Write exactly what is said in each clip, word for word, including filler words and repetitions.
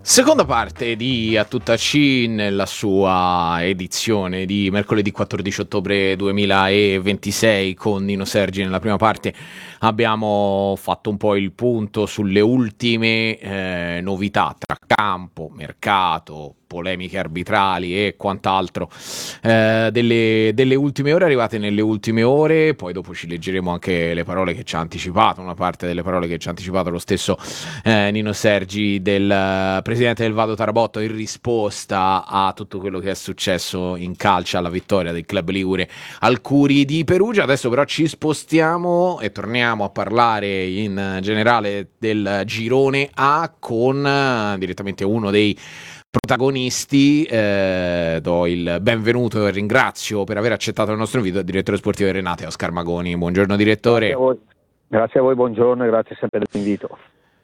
Seconda parte di A Tutta C nella sua edizione di mercoledì quattordici ottobre duemilaventisei con Nino Sergi. Nella prima parte abbiamo fatto un po' il punto sulle ultime eh, novità tra campo, mercato, polemiche arbitrali e quant'altro eh, delle, delle ultime ore, arrivate nelle ultime ore. Poi dopo ci leggeremo anche le parole che ci ha anticipato, una parte delle parole che ci ha anticipato lo stesso eh, Nino Sergi, del eh, presidente del Vado Tarabotto, in risposta a tutto quello che è successo in calcio, alla vittoria del club ligure al Curi di Perugia. Adesso però ci spostiamo e torniamo a parlare in generale del girone A con eh, direttamente uno dei protagonisti. Eh, do il benvenuto e ringrazio per aver accettato il nostro invito il direttore sportivo di Renate, Oscar Magoni. Buongiorno direttore. Grazie a voi, grazie a voi, buongiorno e grazie sempre dell'invito.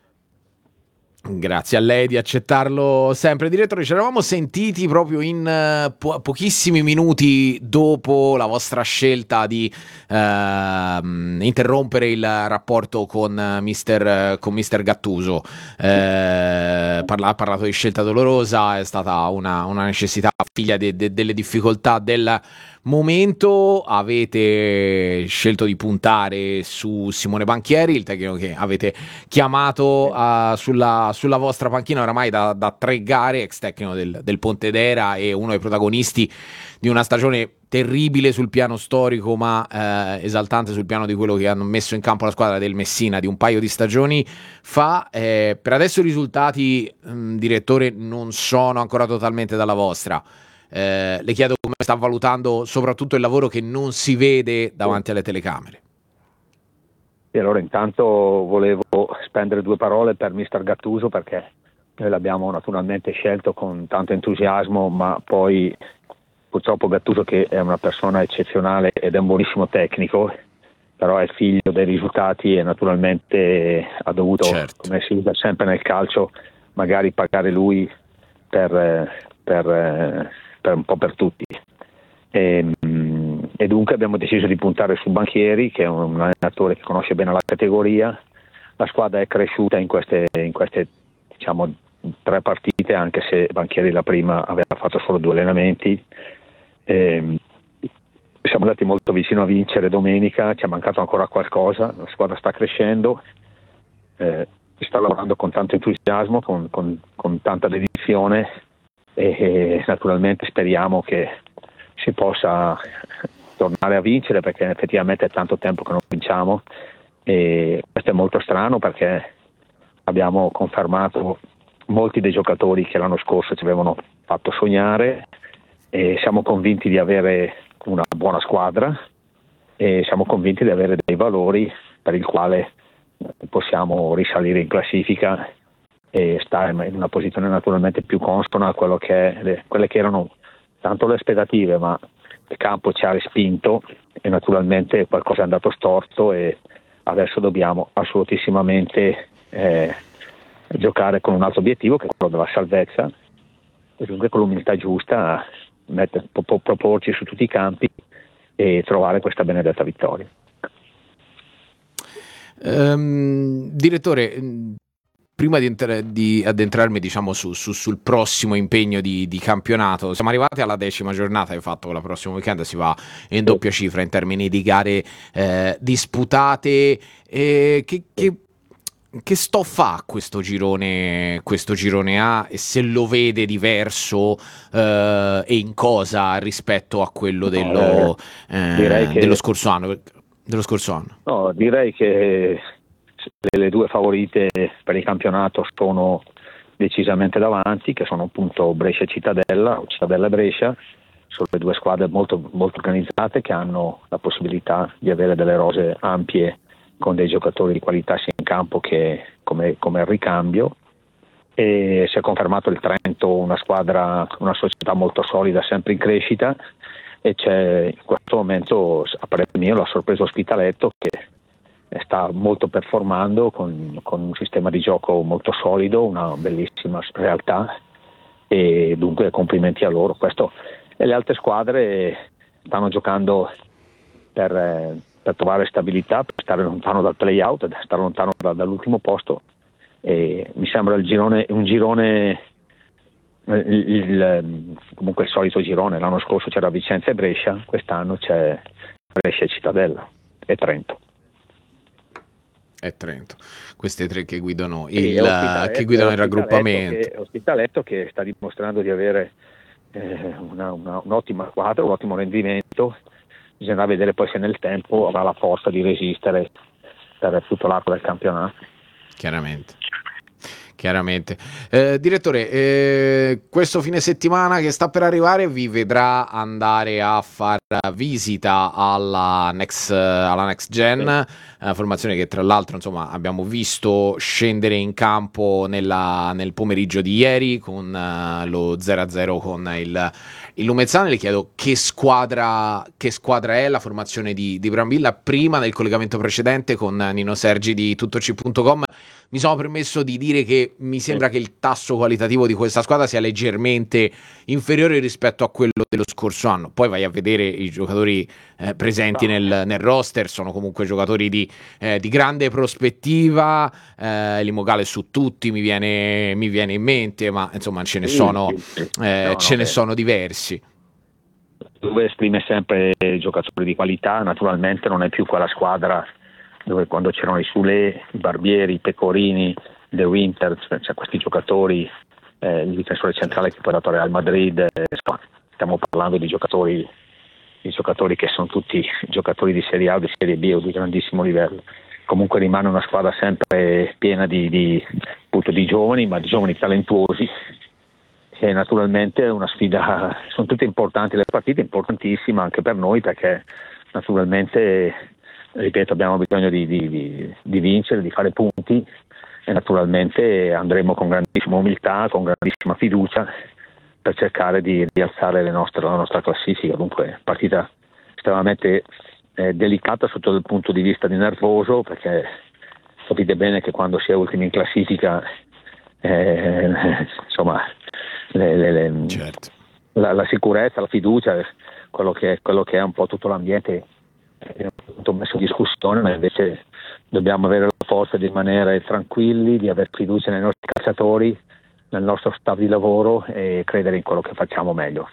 Grazie a lei di accettarlo sempre, direttore. Ci eravamo sentiti proprio in uh, po- pochissimi minuti dopo la vostra scelta di uh, interrompere il rapporto con uh, mister, uh, con mister Gattuso. Uh, parla- ha parlato di scelta dolorosa, è stata una, una necessità figlia de- de- delle difficoltà del momento. Avete scelto di puntare su Simone Banchieri, il tecnico che avete chiamato uh, sulla, sulla vostra panchina oramai da, da tre gare, ex tecnico del, del Pontedera e uno dei protagonisti di una stagione terribile sul piano storico, ma eh, esaltante sul piano di quello che hanno messo in campo la squadra del Messina di un paio di stagioni fa. Eh, per adesso i risultati, mh, direttore, non sono ancora totalmente dalla vostra. Eh, le chiedo come sta valutando soprattutto il lavoro che non si vede davanti alle telecamere. E allora intanto volevo spendere due parole per mister Gattuso, perché noi l'abbiamo naturalmente scelto con tanto entusiasmo, ma poi purtroppo Gattuso, che è una persona eccezionale ed è un buonissimo tecnico, però è figlio dei risultati e naturalmente ha dovuto, certo, come si usa sempre nel calcio, magari pagare lui per, per, per un po' per tutti. E, e dunque abbiamo deciso di puntare su Banchieri, che è un allenatore che conosce bene la categoria. La squadra è cresciuta in queste, in queste diciamo tre partite, anche se Banchieri la prima aveva fatto solo due allenamenti. E siamo andati molto vicino a vincere domenica, ci è mancato ancora qualcosa, la squadra sta crescendo, eh, si sta lavorando con tanto entusiasmo, con, con, con tanta dedizione e, e naturalmente speriamo che si possa tornare a vincere, perché effettivamente è tanto tempo che non vinciamo e questo è molto strano, perché abbiamo confermato molti dei giocatori che l'anno scorso ci avevano fatto sognare e siamo convinti di avere una buona squadra e siamo convinti di avere dei valori per il quale possiamo risalire in classifica e stare in una posizione naturalmente più consona a quello che è le, quelle che erano tanto le aspettative, ma il campo ci ha respinto e naturalmente qualcosa è andato storto e adesso dobbiamo assolutissimamente eh, giocare con un altro obiettivo, che è quello della salvezza, e dunque con l'umiltà giusta mettere, proporci su tutti i campi e trovare questa benedetta vittoria. Um, direttore, prima di, entra- di addentrarmi diciamo su, su, sul prossimo impegno di, di campionato, siamo arrivati alla decima giornata, di fatto la prossima weekend si va in doppia cifra in termini di gare eh, disputate. Eh, che, che, che stoffa ha questo girone, questo girone A, e se lo vede diverso eh, e in cosa rispetto a quello dello, eh, che, dello scorso anno? Dello scorso anno? No, direi che le due favorite per il campionato sono decisamente davanti, che sono appunto Brescia e Cittadella, o Cittadella e Brescia. Sono le due squadre molto, molto organizzate, che hanno la possibilità di avere delle rose ampie con dei giocatori di qualità sia in campo che come, come ricambio. E si è confermato il Trento una squadra, una società molto solida, sempre in crescita, e c'è in questo momento, a parere mio, la sorpresa Ospitaletto, che sta molto performando con, con un sistema di gioco molto solido, una bellissima realtà, e dunque complimenti a loro. Questo, e le altre squadre stanno giocando per, per trovare stabilità, per stare lontano dal play-out, stare lontano da, dall'ultimo posto, e mi sembra il girone, un girone il, il, comunque il solito girone. L'anno scorso c'era Vicenza e Brescia, quest'anno c'è Brescia e Cittadella e Trento. E Trento, queste tre che guidano Sì, il, che guidano il raggruppamento. Che, Ospitaletto che sta dimostrando di avere eh, una, una, un'ottima squadra, un ottimo rendimento. Bisogna vedere poi se nel tempo avrà la forza di resistere per tutto l'arco del campionato. Chiaramente. Chiaramente. Eh, direttore, eh, questo fine settimana che sta per arrivare vi vedrà andare a far visita alla Next, alla Next Gen, eh, formazione che tra l'altro insomma abbiamo visto scendere in campo nella, nel pomeriggio di ieri con uh, lo zero a zero con il, il Lumezzane. Le chiedo che squadra, che squadra è la formazione di, di Brambilla. Prima del collegamento precedente con Nino Sergi di tuttoci punto com mi sono permesso di dire che mi sembra che il tasso qualitativo di questa squadra sia leggermente inferiore rispetto a quello dello scorso anno. Poi vai a vedere i giocatori eh, presenti nel, nel roster, sono comunque giocatori di, eh, di grande prospettiva. eh, Limogale su tutti mi viene, mi viene in mente, ma insomma ce ne sono, eh, no, ce no, ne sono diversi. Dove esprime sempre giocatori di qualità, naturalmente non è più quella squadra dove quando c'erano i Sule, i Barbieri, i Pecorini, De Winter, cioè questi giocatori, eh, il difensore centrale che poi è andato al Real Madrid, eh, stiamo parlando di giocatori, di giocatori che sono tutti giocatori di Serie A o di Serie B o di grandissimo livello. Comunque rimane una squadra sempre piena di, di, appunto, di giovani, ma di giovani talentuosi, e naturalmente è una sfida, sono tutte importanti, le partite importantissime anche per noi, perché naturalmente, ripeto, abbiamo bisogno di, di, di, di vincere, di fare punti, e naturalmente andremo con grandissima umiltà, con grandissima fiducia per cercare di rialzare le nostre, la nostra classifica. Dunque partita estremamente eh, delicata sotto il punto di vista di nervoso, perché capite bene che quando si è ultimi in classifica eh, insomma le, le, le, certo. la, la sicurezza, la fiducia, quello che, quello che è un po' tutto l'ambiente è messo in discussione, ma invece dobbiamo avere la forza di rimanere tranquilli, di avere fiducia nei nostri calciatori, nel nostro staff di lavoro e credere in quello che facciamo meglio.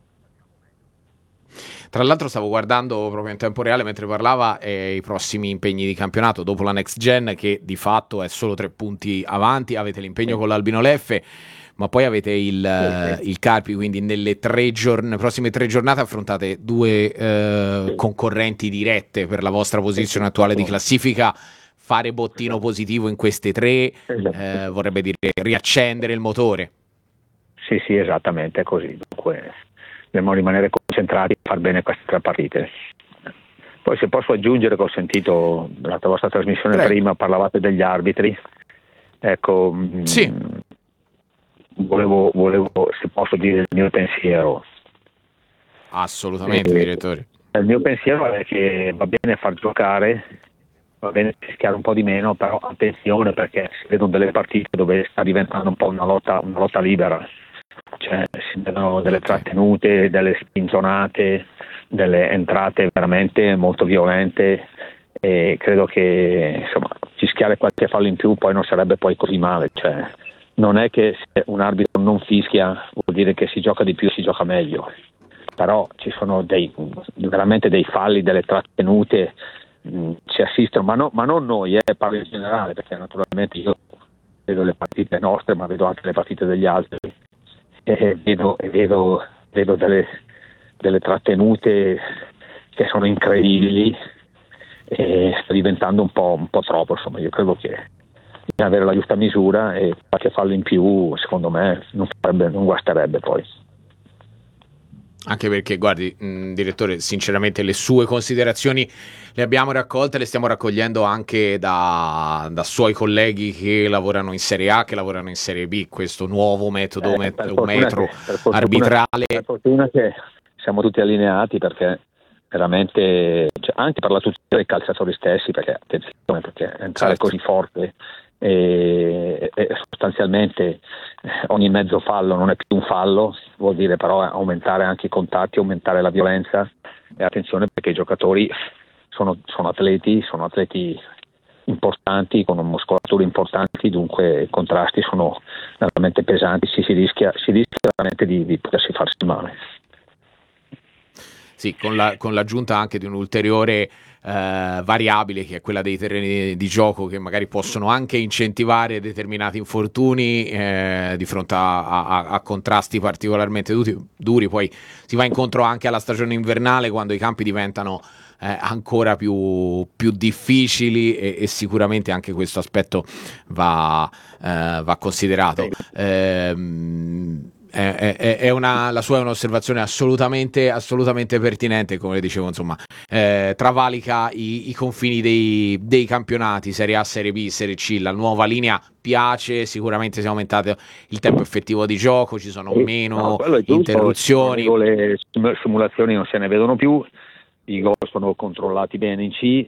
Tra l'altro stavo guardando proprio in tempo reale mentre parlava eh, i prossimi impegni di campionato dopo la Next Gen, che di fatto è solo tre punti avanti. Avete l'impegno sì. con l'Albino Leffe, ma poi avete il, sì, sì. il Carpi, quindi nelle tre giorn- prossime tre giornate affrontate due eh, sì. concorrenti dirette per la vostra posizione sì, attuale sì. di classifica. Fare bottino esatto. positivo in queste tre esatto. eh, vorrebbe dire riaccendere il motore. Sì, sì, esattamente, è così. Dunque dobbiamo rimanere concentrati e far bene queste tre partite. Poi se posso aggiungere che ho sentito la vostra trasmissione Prego. prima, parlavate degli arbitri. Ecco, sì. mh, volevo, volevo, se posso dire il mio pensiero. Assolutamente, eh, direttore. Il mio pensiero è che va bene far giocare, va bene rischiare un po' di meno, però attenzione, perché si vedono delle partite dove sta diventando un po' una lotta, una lotta libera. Cioè si vedono delle trattenute, delle spintonate, delle entrate veramente molto violente, e credo che insomma fischiare qualche fallo in più poi non sarebbe poi così male. Cioè non è che se un arbitro non fischia vuol dire che si gioca di più, si gioca meglio, però ci sono dei veramente dei falli, delle trattenute, mh, si assistono, ma, no, ma non noi, eh, parlo in generale, perché naturalmente io vedo le partite nostre ma vedo anche le partite degli altri. E vedo, e vedo, vedo delle, delle trattenute che sono incredibili, e sta diventando un po', un po' troppo. Insomma, io credo che bisogna avere la giusta misura, e qualche fallo in più secondo me non, farebbe, non guasterebbe poi. Anche perché, guardi, mh, direttore, sinceramente le sue considerazioni le abbiamo raccolte, le stiamo raccogliendo anche da, da suoi colleghi che lavorano in Serie A, che lavorano in Serie B, questo nuovo metodo, eh, met- un metro che, per fortuna, arbitrale. Per fortuna che siamo tutti allineati, perché veramente, cioè, anche per la tutela dei calciatori stessi, perché attenzione, perché entrare certo. così forte e, e sostanzialmente ogni mezzo fallo non è più un fallo, vuol dire però aumentare anche i contatti, aumentare la violenza, e attenzione perché i giocatori sono, sono atleti, sono atleti importanti, con muscolature importanti, dunque i contrasti sono, veramente pesanti, si, si, rischia, si rischia veramente di, di potersi farsi male. Sì, con, la, con l'aggiunta anche di un'ulteriore eh, variabile, che è quella dei terreni di gioco, che magari possono anche incentivare determinati infortuni eh, di fronte a, a, a contrasti particolarmente duri, duri. Poi si va incontro anche alla stagione invernale, quando i campi diventano eh, ancora più, più difficili, e, e sicuramente anche questo aspetto va, eh, va considerato. Ehm, È, è, è una, la sua è un'osservazione assolutamente, assolutamente pertinente, come dicevo, insomma, eh, travalica i, i confini dei, dei campionati, Serie A, Serie B, Serie C. La nuova linea piace, sicuramente si è aumentato il tempo effettivo di gioco, ci sono meno no, interruzioni. Le simulazioni non se ne vedono più, i gol sono controllati bene in C,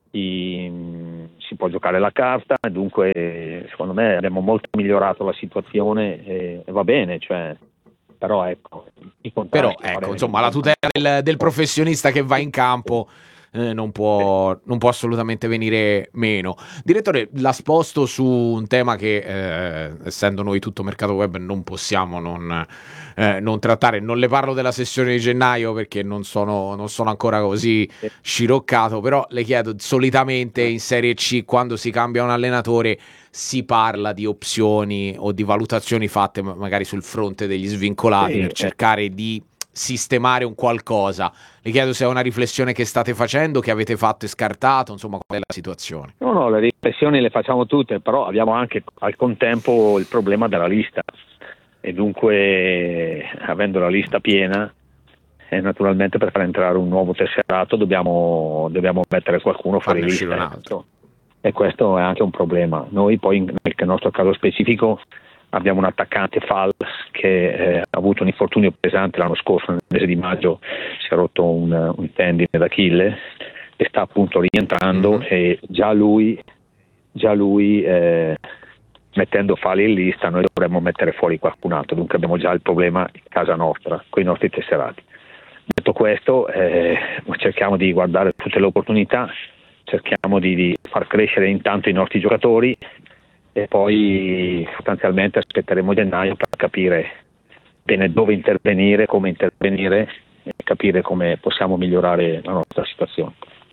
i, si può giocare la carta, dunque secondo me abbiamo molto migliorato la situazione e, e va bene, cioè, però ecco, i però ecco, insomma, la tutela del, del professionista che va in campo eh, non può, non può assolutamente venire meno. Direttore, la sposto su un tema che eh, essendo noi tutto mercato web non possiamo non, eh, non trattare. Non le parlo della sessione di gennaio perché non sono, non sono ancora così sciroccato, però le chiedo, solitamente in Serie C, quando si cambia un allenatore, si parla di opzioni o di valutazioni fatte magari sul fronte degli svincolati, sì, per cercare di sistemare un qualcosa. Le chiedo se è una riflessione che state facendo, che avete fatto e scartato, insomma, qual è la situazione? No, no, le riflessioni le facciamo tutte, però abbiamo anche al contempo il problema della lista, e dunque, avendo la lista piena, e naturalmente per far entrare un nuovo tesserato dobbiamo, dobbiamo mettere qualcuno fuori lista, e questo è anche un problema. Noi poi nel nostro caso specifico abbiamo un attaccante, Fall, che eh, ha avuto un infortunio pesante l'anno scorso, nel mese di maggio si è rotto un, un tendine d'Achille e sta appunto rientrando, mm-hmm. e già lui, già lui eh, mettendo Fall in lista noi dovremmo mettere fuori qualcun altro, dunque abbiamo già il problema in casa nostra con i nostri tesserati. Detto questo, eh, cerchiamo di guardare tutte le opportunità, cerchiamo di, di far crescere intanto i nostri giocatori, e poi sostanzialmente aspetteremo gennaio per capire bene dove intervenire, come intervenire, e capire come possiamo migliorare la nostra situazione.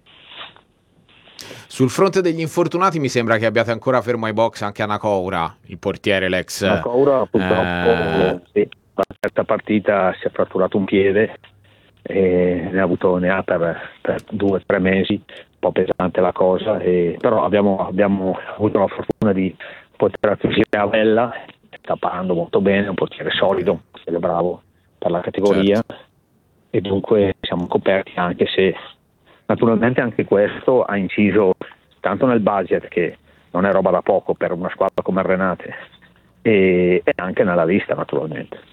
Sul fronte degli infortunati mi sembra che abbiate ancora fermo ai box anche Anacoura, il portiere, l'ex Anacoura purtroppo eh... sì, la terza partita si è fratturato un piede e ne ha avuto ne ha per, per due o tre mesi, un po' pesante la cosa, e, però abbiamo, abbiamo avuto la fortuna di poter acquisire Avella, sta parlando molto bene, un portiere solido, un portiere bravo per la categoria, certo. E dunque siamo coperti, anche se naturalmente anche questo ha inciso tanto nel budget, che non è roba da poco per una squadra come il Renate, e, e anche nella lista naturalmente.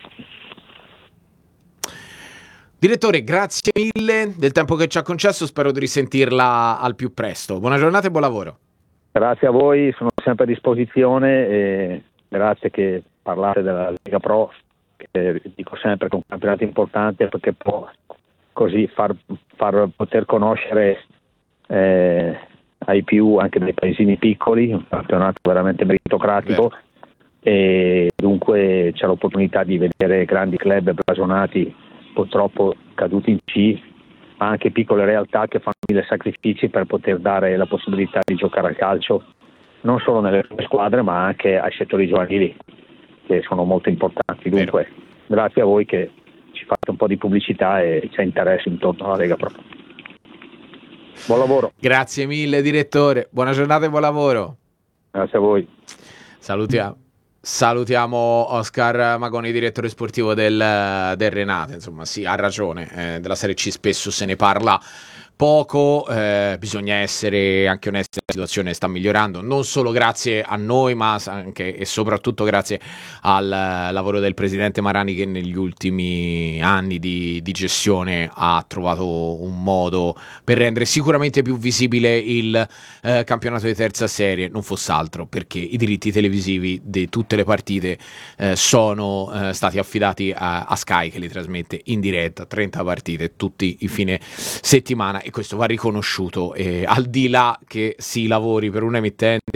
Direttore, grazie mille del tempo che ci ha concesso, spero di risentirla al più presto. Buona giornata e buon lavoro. Grazie a voi, sono sempre a disposizione, e grazie che parlate della Lega Pro, che dico sempre che è un campionato importante perché può così far, far poter conoscere eh, ai più anche dei paesini piccoli, un campionato veramente meritocratico. Beh. E dunque c'è l'opportunità di vedere grandi club blasonati purtroppo caduti in C, ma anche piccole realtà che fanno mille sacrifici per poter dare la possibilità di giocare a calcio non solo nelle prime squadre ma anche ai settori giovanili, che sono molto importanti. Dunque Vero. Grazie a voi che ci fate un po' di pubblicità e c'è interesse intorno alla Lega Pro. Buon lavoro. Grazie mille direttore, buona giornata e buon lavoro. Grazie a voi. Salutiamo. Salutiamo Oscar Magoni, direttore sportivo del, del Renate. Insomma, sì, ha ragione, eh, della Serie C spesso se ne parla poco, eh, bisogna essere anche onesti, la situazione sta migliorando, non solo grazie a noi, ma anche e soprattutto grazie al lavoro del presidente Marani, che negli ultimi anni di, di gestione ha trovato un modo per rendere sicuramente più visibile il eh, campionato di terza serie, non fosse altro perché i diritti televisivi di tutte le partite eh, sono eh, stati affidati a, a Sky, che li trasmette in diretta, trenta partite tutti i fine settimana, e questo va riconosciuto, eh, al di là che si lavori per un emittente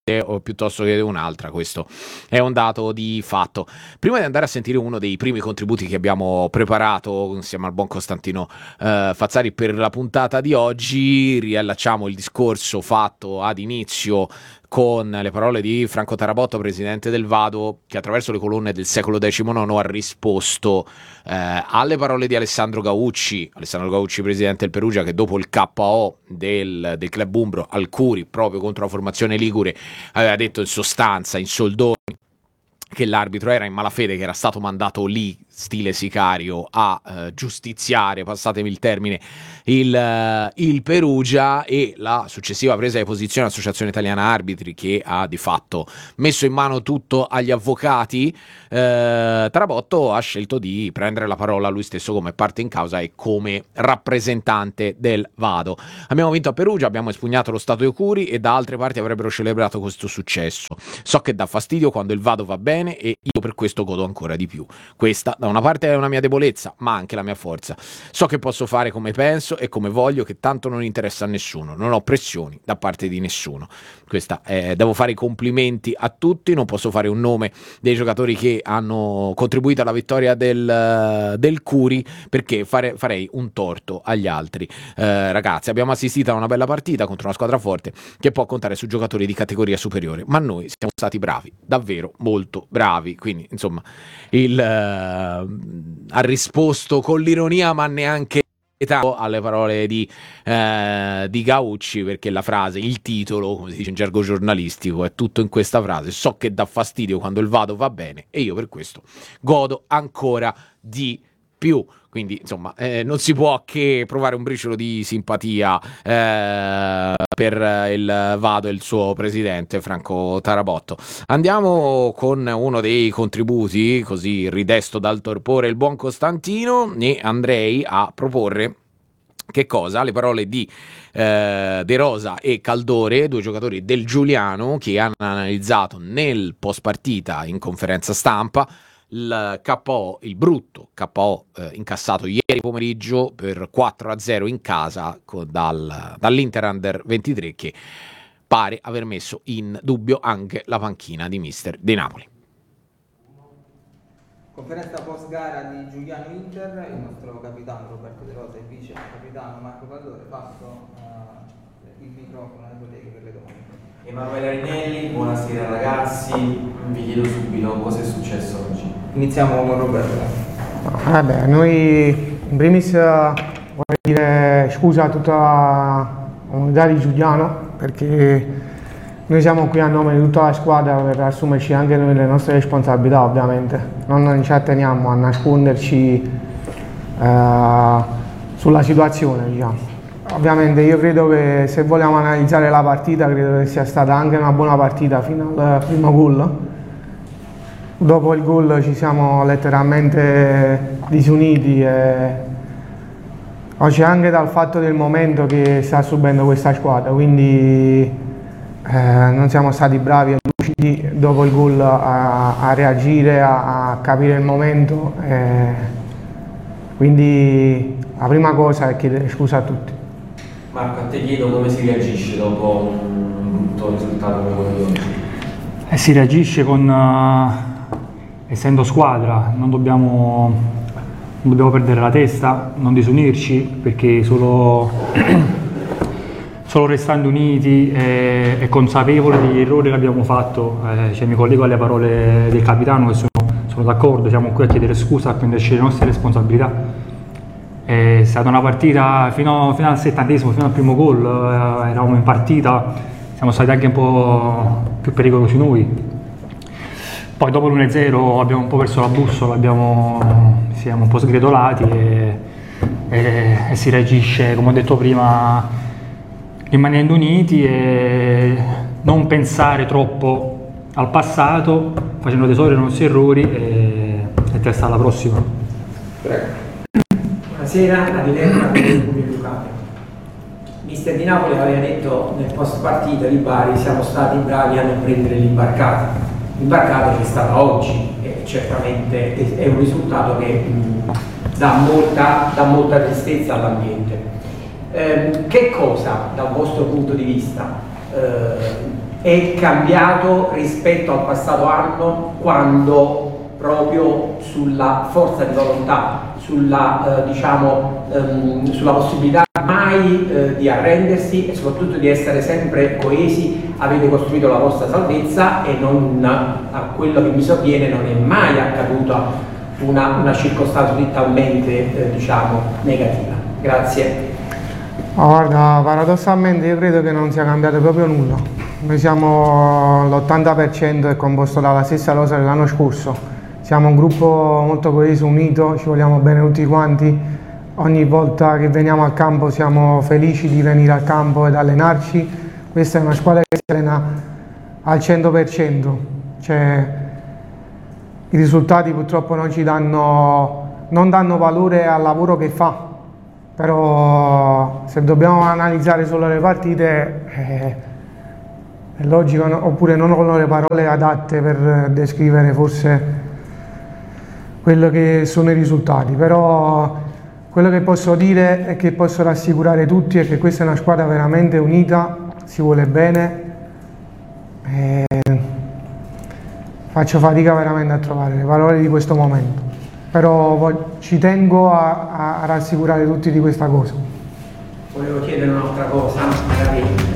o piuttosto che un'altra, questo è un dato di fatto. Prima di andare a sentire uno dei primi contributi che abbiamo preparato insieme al buon Costantino eh, Fazzari per la puntata di oggi, riallacciamo il discorso fatto ad inizio con le parole di Franco Tarabotto, presidente del Vado, che attraverso le colonne del secolo diciannove ha risposto eh, alle parole di Alessandro Gaucci, Alessandro Gaucci, presidente del Perugia, che dopo il K O del, del club umbro al Curi, proprio contro la formazione ligure, aveva detto in sostanza, in soldoni, che l'arbitro era in malafede, che era stato mandato lì, stile sicario, a eh, giustiziare, passatemi il termine, il, uh, il Perugia, e la successiva presa di posizione dell'Associazione Italiana Arbitri, che ha di fatto messo in mano tutto agli avvocati. eh, Tarabotto ha scelto di prendere la parola lui stesso come parte in causa e come rappresentante del Vado. Abbiamo vinto a Perugia, abbiamo espugnato lo Stato dei Curi e da altre parti avrebbero celebrato questo successo. So che dà fastidio quando il Vado va bene e io per questo godo ancora di più. Questa da una parte è una mia debolezza, ma anche la mia forza. So che posso fare come penso e come voglio, che tanto non interessa a nessuno, non ho pressioni da parte di nessuno. Questa è, devo fare i complimenti a tutti, non posso fare un nome dei giocatori che hanno contribuito alla vittoria del, del Curi, perché fare, farei un torto agli altri. Eh, ragazzi, abbiamo assistito a una bella partita contro una squadra forte che può contare su giocatori di categoria superiore, ma noi siamo stati bravi, davvero molto bravi, quindi insomma il, uh, ha risposto con l'ironia, ma neanche alle parole di, eh, di Gaucci, perché la frase, il titolo, come si dice in gergo giornalistico, è tutto in questa frase: so che dà fastidio quando il Vado va bene e io per questo godo ancora di più. Quindi insomma eh, non si può che provare un briciolo di simpatia eh, per il Vado e il suo presidente Franco Tarabotto. Andiamo con uno dei contributi, così ridesto dal torpore il buon Costantino, e andrei a proporre che cosa? Le parole di eh, De Rosa e Caldore, due giocatori del Giuliano, che hanno analizzato nel post partita in conferenza stampa il K O, il brutto K O eh, incassato ieri pomeriggio per quattro a zero in casa con, dal, dall'Inter Under ventitré, che pare aver messo in dubbio anche la panchina di mister di Napoli. Conferenza post gara di Giuliano Inter, il nostro capitano Roberto De Rosa e vice capitano Marco Caldore. Passo uh, il microfono ai colleghi per le domande. Emanuele Arinelli, buonasera ragazzi, vi chiedo subito cosa è successo oggi. Iniziamo con Roberto. Vabbè, noi in primis voglio dire scusa a tutta la comunità di Giuliano, perché noi siamo qui a nome di tutta la squadra per assumerci anche noi le nostre responsabilità, ovviamente. Non ci atteniamo a nasconderci eh, sulla situazione, diciamo. Ovviamente io credo che, se vogliamo analizzare la partita, credo che sia stata anche una buona partita fino al primo gol. Dopo il gol ci siamo letteralmente disuniti e oggi anche dal fatto del momento che sta subendo questa squadra, quindi eh, non siamo stati bravi e lucidi dopo il gol a, a reagire, a, a capire il momento, e quindi la prima cosa è chiedere scusa a tutti. Marco, a te chiedo come si reagisce dopo un brutto risultato come quello di oggi? Eh, si reagisce con, uh, essendo squadra, non dobbiamo, non dobbiamo perdere la testa, non disunirci, perché solo, solo restando uniti e, e consapevoli degli errori che abbiamo fatto, eh, cioè mi collego alle parole del capitano, che sono, sono d'accordo, siamo qui a chiedere scusa, a prenderci le nostre responsabilità. È stata una partita fino, fino al settantesimo, fino al primo gol, eh, eravamo in partita, siamo stati anche un po' più pericolosi noi. Poi dopo l'uno a zero abbiamo un po' perso la bussola, abbiamo, siamo un po' sgretolati e, e, e si reagisce, come ho detto prima, rimanendo uniti e non pensare troppo al passato, facendo tesoro dei nostri errori e, e testa alla prossima. Prego. Buonasera, a Dilerna con il pubblico Lucano. Mister Di Napoli aveva detto nel post partita di Bari: siamo stati bravi a non prendere l'imbarcata. L'imbarcata c'è stata oggi e certamente è un risultato che mh, dà, molta, dà molta tristezza all'ambiente. Eh, che cosa dal vostro punto di vista eh, è cambiato rispetto al passato anno, quando proprio sulla forza di volontà, sulla, eh, diciamo, ehm, sulla possibilità mai eh, di arrendersi e soprattutto di essere sempre coesi, avete costruito la vostra salvezza, e non, a quello che mi sovviene non è mai accaduta una, una circostanza talmente eh, diciamo negativa. Grazie. Oh, guarda, paradossalmente io credo che non sia cambiato proprio nulla. Noi siamo l'ottanta per cento è composto dalla stessa rosa dell'anno scorso. Siamo un gruppo molto coeso, unito, ci vogliamo bene tutti quanti. Ogni volta che veniamo al campo siamo felici di venire al campo ed allenarci. Questa è una squadra che si allena al cento per cento. Cioè, i risultati purtroppo non ci danno, non danno valore al lavoro che fa. Però se dobbiamo analizzare solo le partite eh, è logico, no? Oppure non ho le parole adatte per descrivere forse quello che sono i risultati, però quello che posso dire e che posso rassicurare tutti è che questa è una squadra veramente unita, si vuole bene e faccio fatica veramente a trovare le parole di questo momento. Però voglio, ci tengo a, a rassicurare tutti di questa cosa. Volevo chiedere un'altra cosa, magari